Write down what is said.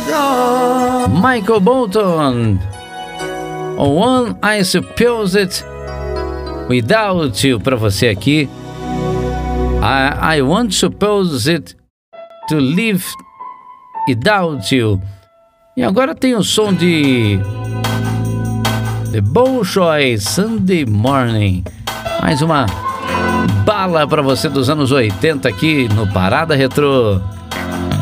Michael Bolton, One I Suppose It, Without You, pra você aqui. I won't suppose it to live without you. E agora tem o som de The Bolshoi, Sunday Morning. Mais uma bala pra você dos anos 80 aqui no Parada Retrô.